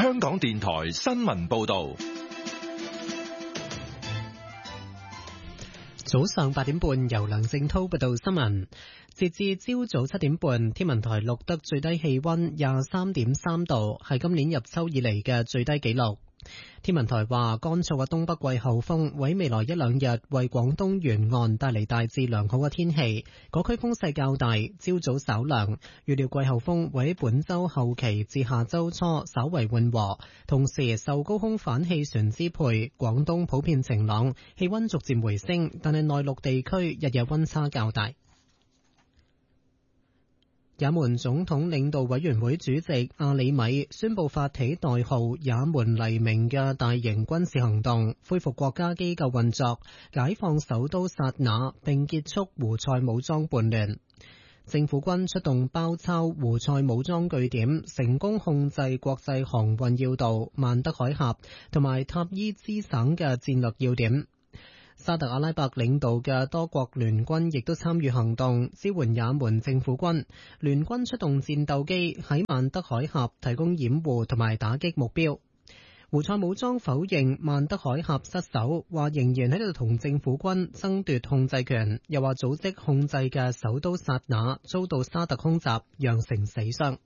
香港電台新聞報道。 早上8點半，由梁正濤報道新聞。截至朝早7點半，天文台錄得最低氣溫23.3度，係今年入秋以嚟嘅最低紀錄。天文台話，乾燥嘅東北季候風喺未來一兩日為廣東沿岸帶嚟大致良好嘅天氣，嗰區風勢較大，朝早稍涼。預料季候風會喺本週後期至下週初稍為緩和，同時受高空反氣旋支配，廣東普遍晴朗，氣溫逐漸回升，但係內陸地區日夜溫差較大。也門總統領導委員會主席阿里米宣布發起代號也門黎明嘅大型軍事行動，恢復國家機構運作，解放首都薩那，並結束胡塞武裝叛亂。政府軍出動包抄胡塞武裝據點，成功控制國際航運要道曼德海峽同埋塔伊茲省嘅戰略要點。沙特阿拉伯領導嘅多國聯軍亦都參與行動，支援也門政府軍。聯軍出動戰鬥機喺曼德海峽提供掩護同埋打擊目標。胡塞武裝否認曼德海峽失守，話仍然喺度同政府軍爭奪控制權，又話組織控制嘅首都薩那遭到沙特空襲，釀成死傷。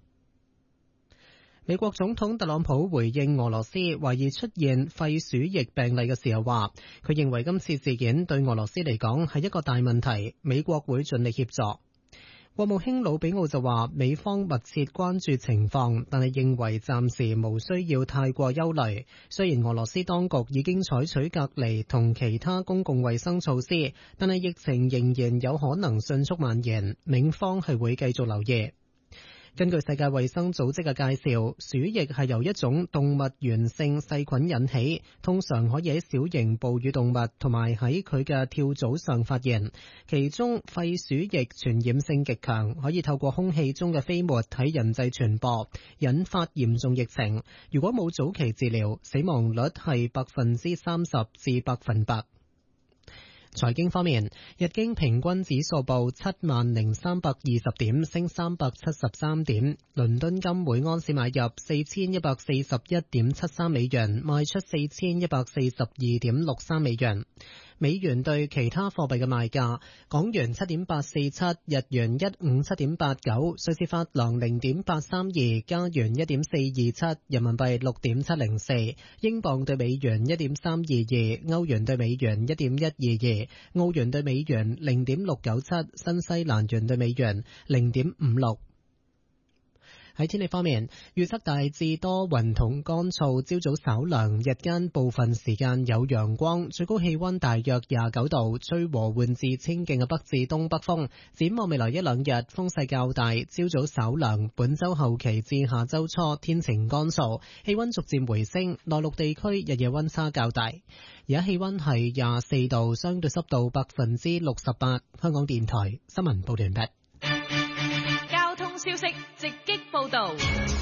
美國總統特朗普回應俄羅斯懷疑出現肺鼠疫病例嘅時候話，佢認為今次事件對俄羅斯嚟講係一個大問題，美國會盡力協助。國務卿魯比奧就話，美方密切關注情況，但係認為暫時無需要太過憂慮。雖然俄羅斯當局已經採取隔離同其他公共衛生措施，但係疫情仍然有可能迅速蔓延，美方係會繼續留意。根據世界衛生組織嘅介紹，鼠疫係由一種動物源性細菌引起，通常可以喺小型哺乳動物同埋喺佢嘅跳蚤上發現。其中肺鼠疫傳染性極強，可以透過空氣中嘅飛沫喺人際傳播，引發嚴重疫情。如果冇早期治療，死亡率係30%至100%。財經方面，日經平均指數報70,320點，升373點。倫敦金每盎司買入4141.73美元，賣出4142.63美元。美元對其他貨幣嘅賣價：港元7.847，日元157.89，瑞士法郎0.832，加元1.427，人民幣6.704，英鎊對美元1.322，歐元對美元1.122，澳元對美元0.697，新西蘭元對美元0.56。喺天氣方面，預測大致多雲同乾燥，朝早稍涼，日間部分時間有陽光，最高氣溫大約29度，吹和緩至清勁嘅北至東北風。展望未來一兩日，風勢較大，朝早稍涼，本週後期至下週初天晴乾燥，氣溫逐漸回升，內陸地區日夜溫差較大。而家氣溫係24度，相對濕度68%。香港電台新聞報道完畢。 消息直擊報道。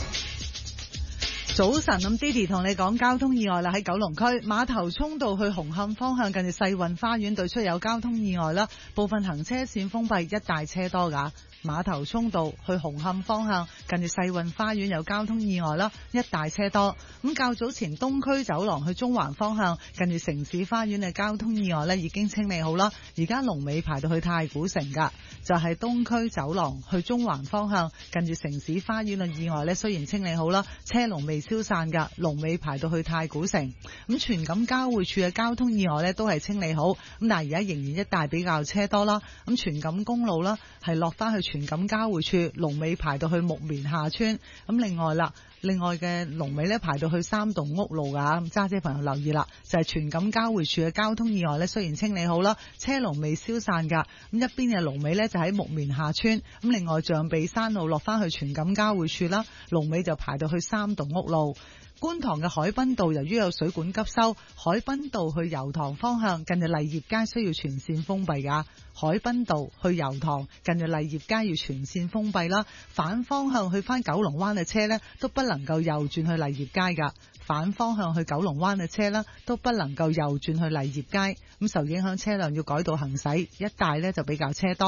早晨，咁 Didi 同你講交通意外啦，喺九龍區馬頭涌道去紅磡方向，近住世運花園對出有交通意外啦，部分行車線封閉，一大車多噶。馬頭涌道去紅磡方向，近住世運花園有交通意外啦，一大車多。咁較早前東區走廊去中環方向，近住城市花園嘅交通意外呢已經清理好啦，而家龍尾排到去太古城噶。就係東區走廊去中環方向，近住城市花園嘅意外呢，雖然清理好啦，車龍未消散噶，龍尾排到去太古城。咁荃錦交匯處嘅交通意外呢都係清理好，咁但係而家仍然一帶比較車多啦。咁荃錦公路啦係落翻去荃錦交匯處，龍尾排到去木棉下村。咁另外嘅龍尾咧排到去三棟屋路噶，咁揸車朋友留意啦，就係荃錦交匯處嘅交通意外咧，雖然清理好啦，車龍未消散噶，咁一邊嘅龍尾咧就喺木棉下村，咁另外象鼻山路落翻去荃錦交匯處啦，龍尾就排到去三棟屋路。觀塘嘅海濱道由於有水管急修，海濱道去油塘方向近住麗業街需要全線封閉噶。海濱道去油塘近住麗業街要全線封閉啦，反方向去翻九龍灣嘅車呢都不能夠右轉去麗業街噶。反方向去九龍灣嘅車啦都不能夠右轉去麗業街，咁受影響車輛要改道行駛，一帶呢就比較車多。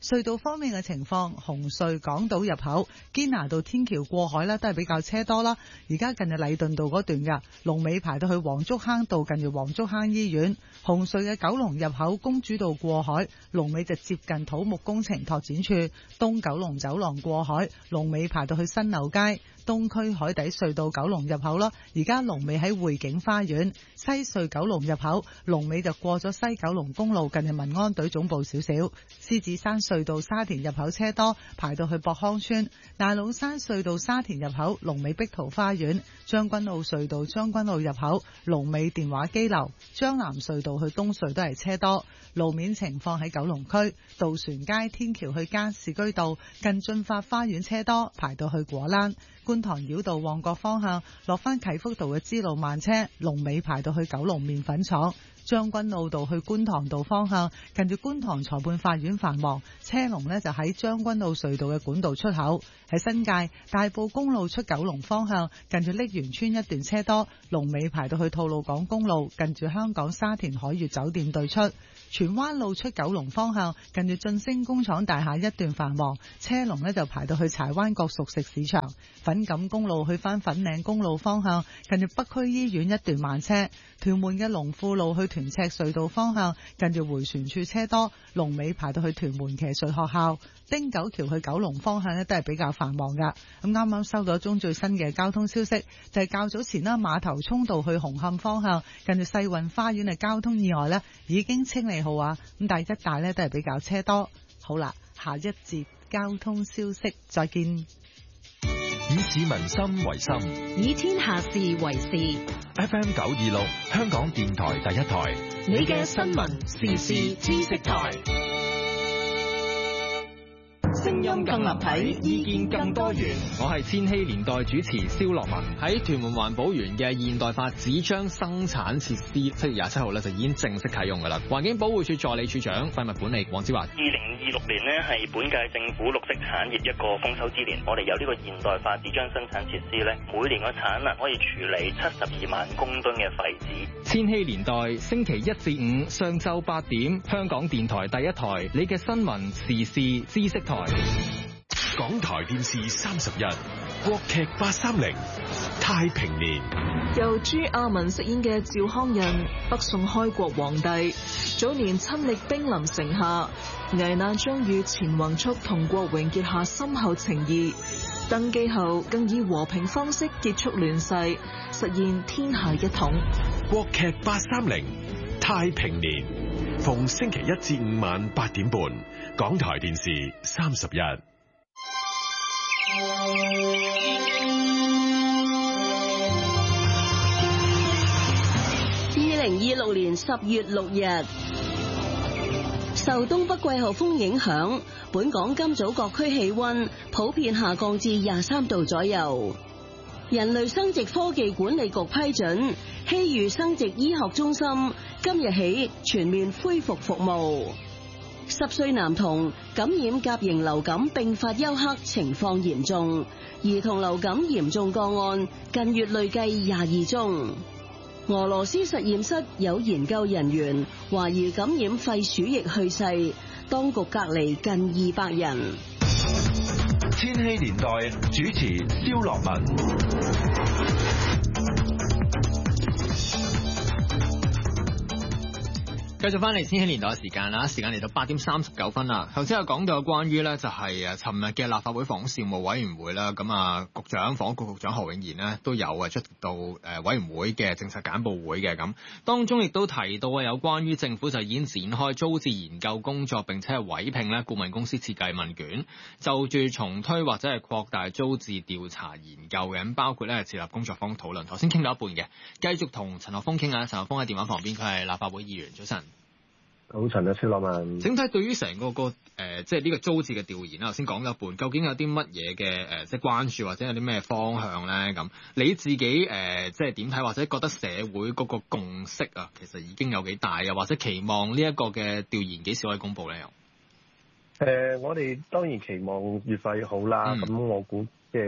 隧道方面嘅情況，紅隧港島入口堅拿道天橋過海咧都係比較車多啦。而家近日禮頓道嗰段嘅龍尾排到去黃竹坑道，近住黃竹坑醫院。紅隧嘅九龍入口公主道過海龍尾就接近土木工程拓展處，東九龍走廊過海龍尾排到去新樓街。東區海底隧道九龍入口啦，而家龍尾喺匯景花園。西隧九龍入口龍尾就過咗西九龍公路，近住民安隊總部少少。獅子山隧道沙田入口車多，排到去博康村。大老山隧道沙田入口龍尾碧桃花園。將軍澳隧道將軍澳入口龍尾電話機樓。將南隧道去東隧都係車多。路面情況喺九龍區渡船街天橋去加士居道近駿發花園車多，排到去果欄。觀塘繞道旺角方向落返啟福道嘅支路慢車，龍尾排到去九龍麵粉廠。將軍澳道去觀塘道方向近住觀塘裁判法院繁忙，車龍呢就喺將軍澳隧道嘅管道出口。喺新界大埔公路出九龍方向近住瀝源村一段車多，龍尾排到去吐露港公路近住香港沙田海悅酒店對出。荃灣路出九龍方向近住晉升工廠大廈一段繁忙，車龍呢就排到去柴灣角熟食市場。粉錦公路去返粉嶺公路方向近住北區醫院一段慢車。屯門嘅龍富路去屯赤隧道方向近住迴旋處車多，龍尾排到去屯門騎術學校。汀九橋去九龍方向呢都係比較繁忙噶。咁啱啱收到一宗最新嘅交通消息，就係較早前啦，馬頭涌道去紅磡方向近住世運花園嘅交通意外呢已經清理好啊，咁但係一帶呢都係比較車多。好啦，下一節交通消息再見。 以市民心為心， 以天下事為事。 FM 926香港電台第一台， 你嘅新聞時事知識台。聲音更立體，意見更多元。 我係千禧年代主持蕭樂文。喺屯門環保園嘅現代化紙張生產設施，7月27號咧就已經正式啟用㗎啦。環境保護署助理署長廢物管理黃子華 ，2026年呢係本屆政府綠色產業一個豐收之年。我哋有呢個現代化紙張生產設施咧，每年嘅產量可以處理72萬公噸嘅廢紙。 千禧年代星期1至5上晝8點，香港電台第一台，你嘅新聞時事知識台。 港台電視30日，國劇830太平年， 由朱亞文飾演嘅趙匡胤，北宋開國皇帝，早年親歷兵臨城下，危難中與錢弘速同郭榮結下深厚情誼，登基後更以和平方式結束亂世，實現天下一統。 國劇830太平年，逢星期1至5晚8點半，港台電視30日。 2026年10月6日，受東北季候風影響，本港今早各區氣溫普遍下降至23度左右。人類生殖科技管理局批准，希預生殖醫學中心今日起全面恢復服務。10歲男童感染甲型流感併發休克，情況嚴重。兒童流感嚴重個案近月累計22宗。俄羅斯實驗室有研究人員懷疑感染肺鼠疫去世，當局隔離近200人。 千禧年代主持蕭樂文。 繼續翻嚟千禧年代嘅時間啦，時間嚟到8點39分啦。頭先有講到關於咧就係尋日嘅立法會房屋事務委員會啦，咁局長房屋局局長何永賢呢都有出席到委員會嘅政策簡報會嘅，咁當中亦都提到有關於政府就已經展開租置研究工作，並且係委聘咧顧問公司設計問卷，就住重推或者係擴大租置調查研究嘅，咁包括咧設立工作坊討論。頭先傾到一半嘅，繼續同陳學鋒傾下。陳學鋒喺電話旁邊，佢係立法會議員。早晨。 早晨啊，蕭樂文。整體對於成個即係呢個租置嘅調研啦，頭先講咗一半，究竟有啲乜嘢嘅即係關注或者有啲咩方向咧？咁你自己即係點睇，或者覺得社會嗰個共識啊，其實已經有幾大啊？或者期望呢一個嘅調研幾時可以公佈咧？ 我哋當然期望越快越好啦。咁我估即係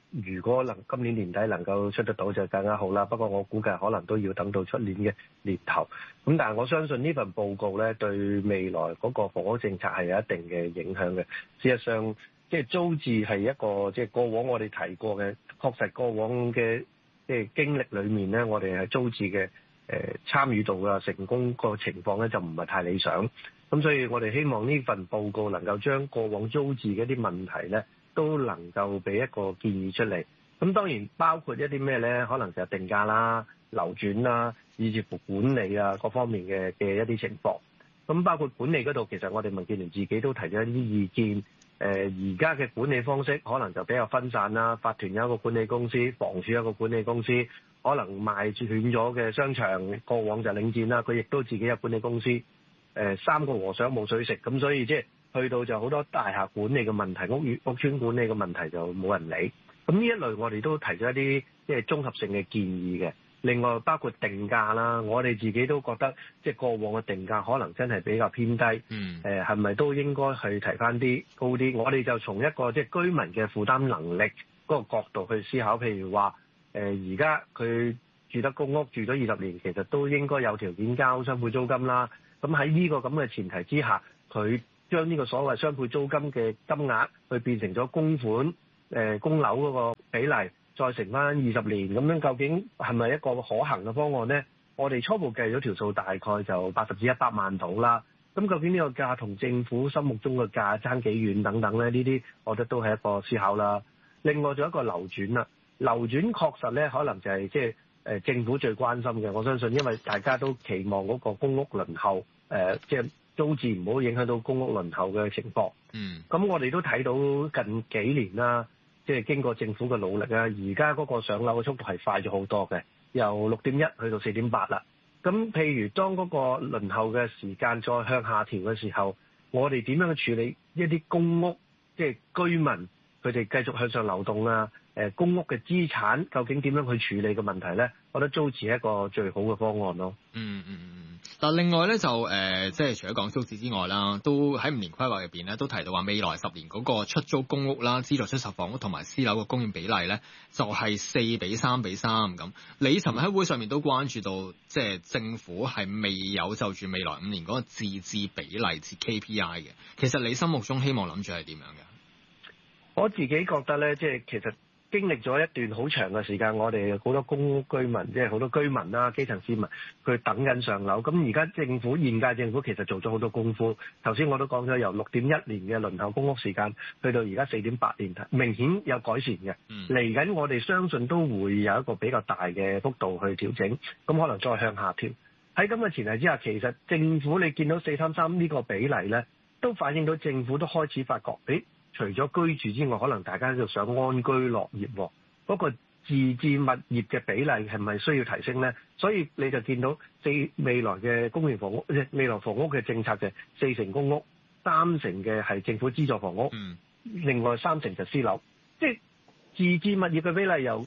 如果今年年底能夠出得到就更加好啦。不過我估計可能都要等到出年嘅年頭。咁但係我相信呢份報告咧對未來嗰個房屋政策係有一定嘅影響嘅。事實上，即係租置係一個即係過往我哋提過嘅，確實過往嘅即係經歷裡面咧，我哋係租置嘅參與度啊成功個情況咧就唔係太理想。咁所以我哋希望呢份報告能夠將過往租置嘅一啲問題咧，都能夠俾一個建議出嚟。咁當然包括一啲咩咧，可能就係定價啦、流轉啦，以至乎管理啊各方面嘅一啲情況。咁包括管理嗰度，其實我哋民建聯自己都提咗一啲意見。而家嘅管理方式可能就比較分散啦，法團有一個管理公司，房署有一個管理公司，可能賣斷咗嘅商場過往就領展啦，佢亦都自己有管理公司。三個和尚冇水食，咁所以即係去到就好多大廈管理嘅問題，屋邨管理嘅問題就冇人理。咁呢一類我哋都提咗一啲即係綜合性嘅建議嘅。另外包括定價啦，我哋自己都覺得即係過往嘅定價可能真係比較偏低。係咪都應該去提翻啲高啲？我哋就從一個即係居民嘅負擔能力嗰個角度去思考，譬如話而家佢住得公屋住咗20年，其實都應該有條件交雙倍租金啦。咁喺呢個咁嘅前提之下，佢將呢個所謂雙倍租金嘅金額去變成咗供款供樓嗰個比例，再乘翻20年，咁樣究竟係咪一個可行嘅方案呢？我哋初步計咗條數，大概就80至100萬到啦。咁究竟呢個價同政府心目中嘅價爭幾遠等等咧？呢啲我覺得都係一個思考啦。另外仲有一個流轉啦，流轉確實咧可能就係即係政府最關心嘅。我相信因為大家都期望嗰個公屋輪候即係租置唔好影響到公屋輪候嘅情況。咁我哋都睇到近幾年啦，即係經過政府嘅努力啊，而家嗰個上樓嘅速度係快咗好多嘅，由6.1去到4.8啦。咁譬如當嗰個輪候嘅時間再向下調嘅時候，我哋點樣去處理一啲公屋即係居民佢哋繼續向上流動啊？公屋嘅資產究竟點樣去處理嘅問題咧？我覺得租置係一個最好嘅方案咯。 但另外咧就即係除咗講租置之外啦，都喺5年規劃入邊咧都提到話未來10年嗰個出租公屋啦、資助出售房屋同埋私樓嘅供應比例咧，就係4:3:3咁。你尋日喺會上面都關注到，即係政府係未有就住未來5年嗰個自置比例至 KPI 嘅。其實你心目中希望諗住係點樣嘅？ 我自己覺得咧，即係其實經歷咗一段好長嘅時間，我哋好多公屋居民，即係好多居民啦、基層市民，佢等緊上樓。咁而家現屆政府其實做咗好多功夫。頭先我都講咗，由6.1年嘅輪候公屋時間，去到而家4.8年，明顯有改善嘅。嚟緊我哋相信都會有一個比較大嘅幅度去調整，咁可能再向下調。喺咁嘅前提之下，其實政府你見到4:3:3呢個比例咧，都反映到政府都開始發覺，除咗居住之外，可能大家都想安居樂業，嗰個自置物業嘅比例係咪需要提升呢？所以你就見到未來嘅公營房屋，未來房屋嘅政策就係4成公屋，3成嘅係政府資助房屋，另外3成就私樓，即係自置物業嘅比例由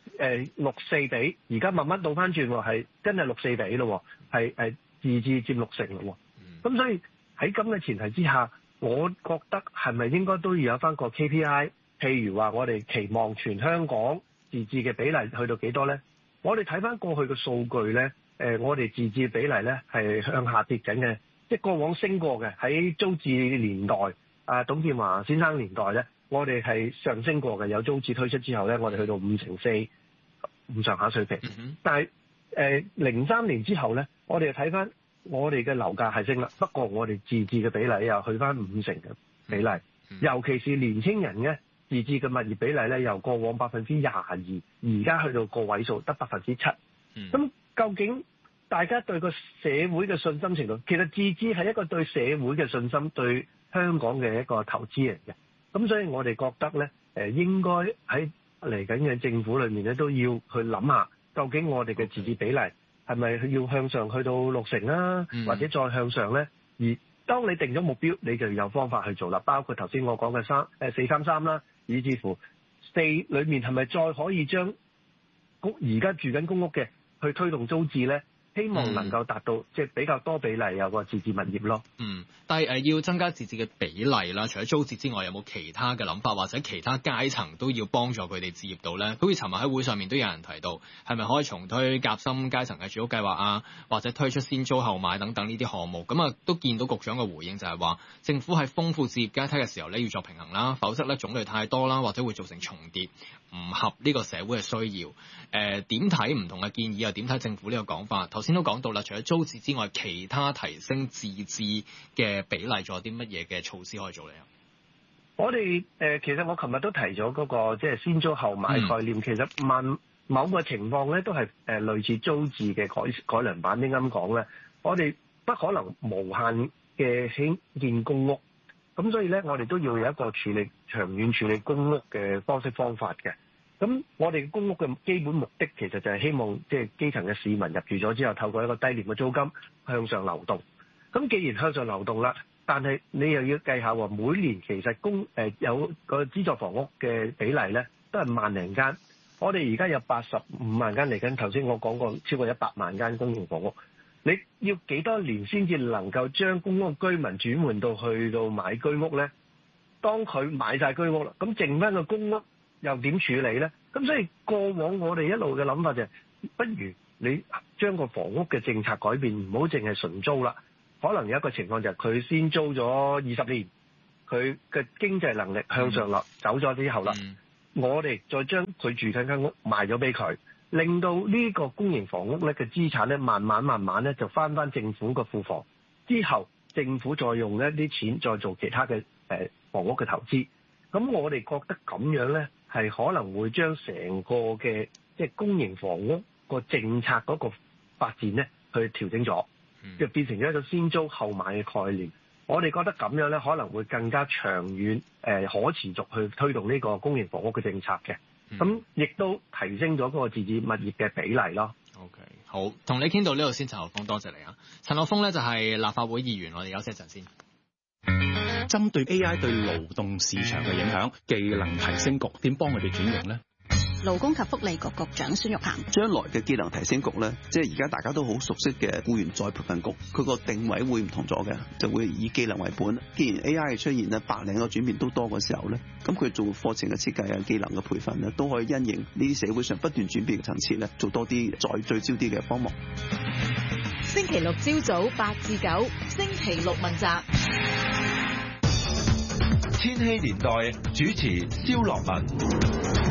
6:4比，而家慢慢倒翻轉喎，係真係6:4比咯，係自置佔6成咯。咁所以喺咁嘅前提之下，我覺得係咪應該都要有翻個 KPI？ 譬如話我哋期望全香港自置嘅比例去到幾多呢？我哋睇翻過去嘅數據呢，我哋自置比例呢係向下跌緊嘅，即係過往升過嘅。喺租置年代，董建華先生年代呢，我哋係上升過嘅。有租置推出之後呢，我哋去到5.4%咁上下水平。但係03年之後呢，我哋睇翻。我哋嘅樓價係升啦，不過我哋自置嘅比例又去翻5成嘅比例，尤其是年青人嘅自置嘅物業比例咧，由過往22%，而家去到個位數得7%。咁究竟大家對個社會嘅信心程度，其實自置係一個對社會嘅信心，對香港嘅一個投資嚟嘅。咁所以我哋覺得咧，應該喺嚟緊嘅政府裏面咧，都要去諗下，究竟我哋嘅自置比例係咪要向上去到6成啊，或者再向上咧？而當你定咗目標，你就有方法去做啦。包括頭先我講嘅4:3:3啦，以至乎4裏面係咪再可以將而家住緊公屋嘅去推動租置咧？ 希望能夠達到即係比較多比例有個自置物業咯。 但係要增加自置嘅比例啦，除咗租置之外，有冇其他嘅諗法，或者其他階層都要幫助佢哋置業到咧？好似尋日喺會上面都有人提到，係咪可以重推夾心階層嘅住屋計劃啊，或者推出先租後買等等呢啲項目？咁啊，都見到局長嘅回應就係話，政府喺豐富置業階梯嘅時候咧，要作平衡啦，否則咧種類太多啦，或者會造成重疊，唔合呢個社會嘅需要。點睇唔同嘅建議，又點睇政府呢個講法？頭先都講到啦，除咗租置之外，其他提升自置嘅比例，仲有啲乜嘢嘅措施可以做咧？ 我哋其實我琴日都提咗嗰個即係先租後買概念，其實某個情況咧都係類似租置嘅改良版。點解咁講咧？我哋不可能無限嘅興建公屋，咁所以咧我哋都要有一個長遠處理公屋嘅方式方法嘅。咁我哋公屋嘅基本目的其實就係希望即係基層嘅市民入住咗之後，透過一個低廉嘅租金向上流動。咁既然向上流動啦，但係你又要計下喎，每年其實有個資助房屋嘅比例咧，都係萬零間。我哋而家有85萬間嚟緊，頭先我講過超過100萬間公營房屋。你要幾多年先至能夠將公屋居民轉換到去到買居屋咧？當佢買晒居屋啦，咁剩翻個公屋又點處理咧？咁所以過往我哋一路嘅諗法就係，不如你將個房屋嘅政策改變，唔好淨係純租啦。可能有一個情況就係佢先租咗20年，佢嘅經濟能力向上落走咗之後啦，我哋再將佢住緊間屋賣咗俾佢，令到呢個公營房屋咧嘅資產咧慢慢咧就翻政府個庫房，之後政府再用一啲錢再做其他嘅房屋嘅投資。咁我哋覺得咁樣咧係可能會將成個嘅即係公營房屋個政策嗰個發展咧去調整咗，就變成咗一個先租後買嘅概念。我哋覺得咁樣咧可能會更加長遠可持續去推動呢個公營房屋嘅政策嘅。咁亦都提升咗嗰個自置物業嘅比例咯。 OK， 好，同你傾到呢度先，陳學鋒，多謝你啊。陳學鋒咧就係立法會議員，我哋休息一陣先。 針對 AI 對勞動市場嘅影響，技能提升局點幫佢哋轉型呢？ 勞工及福利局局長孫玉菡， 將來嘅技能提升局咧，即係而家大家都好熟悉嘅僱員再培訓局，佢個定位會唔同咗嘅，就會以技能為本。既然 AI 嘅出現咧，白領嘅轉變都多嘅時候咧，咁佢做課程嘅設計啊、技能嘅培訓咧，都可以因應呢啲社會上不斷轉變嘅層次咧，做多啲再聚焦啲嘅科目。 星期六朝早8至9，星期六問責。 千禧年代主持蕭樂文。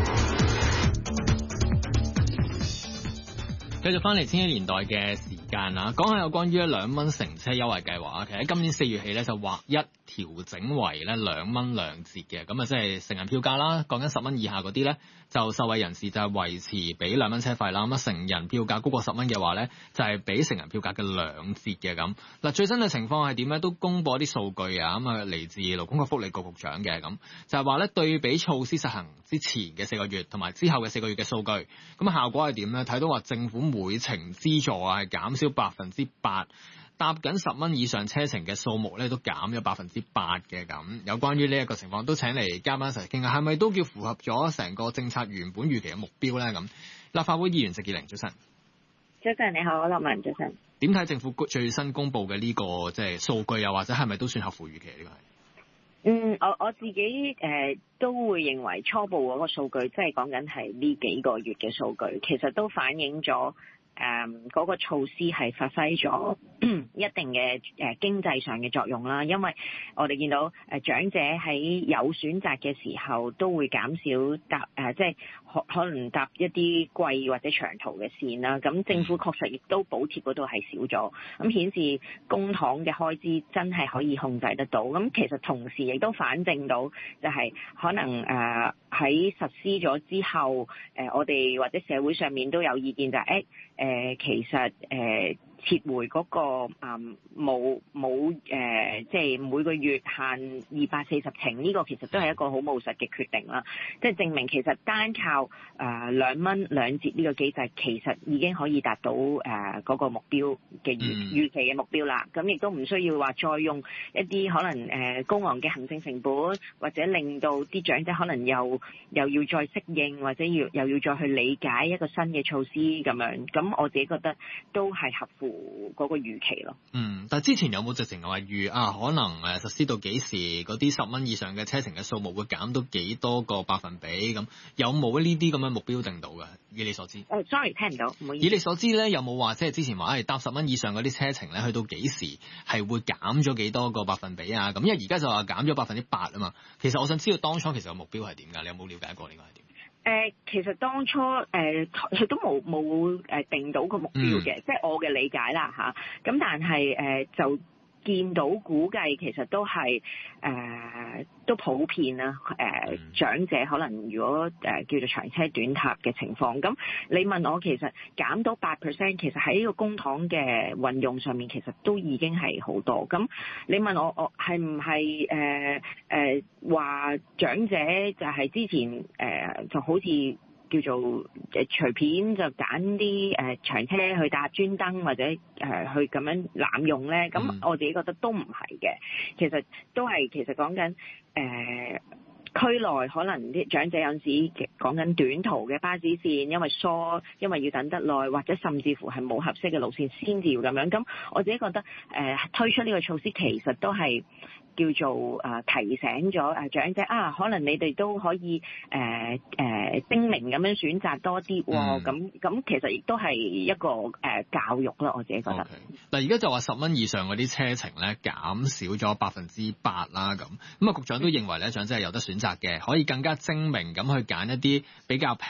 繼續翻嚟千禧年代嘅時間啦，講下有關於2蚊乘車優惠計劃啊。其實喺今年4月起咧就劃一調整為咧2蚊兩折嘅，咁啊即係成人票價啦，講緊10蚊以下嗰啲咧就受惠人士就係維持俾2蚊車費啦。咁啊成人票價高過10蚊嘅話咧就係俾成人票價嘅2折嘅咁。嗱最新嘅情況係點咧？都公佈一啲數據啊，咁啊嚟自勞工及福利局局長嘅咁，就係話咧對比措施實行之前嘅4個月同埋之後嘅4個月嘅數據，咁啊效果係點咧？睇到話政府每程資助啊係減少8%，搭緊10蚊以上車程嘅數目咧都減咗8%嘅咁。有關於呢一個情況，都請嚟嘉賓一齊傾下，係咪都叫符合咗成個政策原本預期嘅目標咧？咁立法會議員石潔玲，早晨。 早晨你好，樂文早晨。點睇政府最新公布嘅呢個即係數據，又或者係咪都算合乎預期呢個係？ 我自己都會認為初步嗰個數據，即係講緊係呢幾個月嘅數據，其實都反映咗嗰個措施係發揮咗一定嘅經濟上嘅作用啦。因為我哋見到長者喺有選擇嘅時候，都會減少搭即係可能搭一啲貴或者長途嘅線啦。咁政府確實亦都補貼嗰度係少咗，咁顯示公帑嘅開支真係可以控制得到。咁其實同時亦都反證到就係可能喺實施咗之後，我哋或者社會上面都有意見就係其實撤回嗰個冇即係每個月限240程呢個其實都係一個好務實嘅決定啦。即係證明其實單靠2蚊2折呢個機制，其實已經可以達到嗰個目標嘅預期嘅目標啦。咁亦都唔需要話再用一啲可能高昂嘅行政成本，或者令到啲長者可能又要再適應，或者又要再去理解一個新嘅措施咁樣。咁我自己覺得都係合乎嗰個預期咯。 但係之前有冇直情話預可能實施到幾時嗰啲10蚊以上嘅車程嘅數目會減到幾多個百分比咁？有冇呢啲咁嘅目標定到嘅？以你所知 ？sorry 聽唔到，唔好意思。 以你所知咧，有冇話即係之前話搭10蚊以上嗰啲車程咧，去到幾時係會減咗幾多個百分比啊？咁因為而家就話減咗8%啊嘛。其實我想知道當初其實個目標係點㗎？你有冇了解過呢個係點？ 其實當初佢都冇定到個目標嘅，即係我嘅理解啦嚇。咁但係就見到估計其實都係都普遍啦。長者可能如果叫做長車短搭嘅情況，咁你問我其實減到8%，其實喺呢個公帑嘅運用上面其實都已經係好多。咁你問我係唔係話長者就係之前就好似叫做隨便就揀啲長車去搭專登或者去咁樣濫用咧，咁我自己覺得都唔係嘅。其實都係其實講緊區內可能啲長者有陣時講緊短途嘅巴士線，因為疏，因為要等得耐，或者甚至乎係冇合適嘅路線先至要咁樣。咁我自己覺得推出呢個措施其實都係叫做提醒咗長者可能你哋都可以精明咁樣選擇多啲喎。咁其實亦都係一個教育啦，我自己覺得。 嗱，而家就話10蚊以上嗰啲車程咧減少咗8%啦，咁啊局長都認為咧長者係有得選擇嘅，可以更加精明咁去揀一啲比較